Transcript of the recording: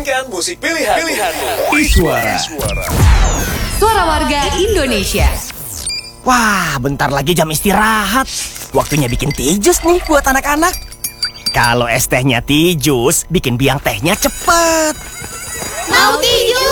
Mainkan musik pilihanmu. Iswara. Suara warga Indonesia. Wah, bentar lagi jam istirahat. Waktunya bikin tea jus nih buat anak-anak. Kalau es tehnya tea jus, bikin biang tehnya cepet. Mau tea jus?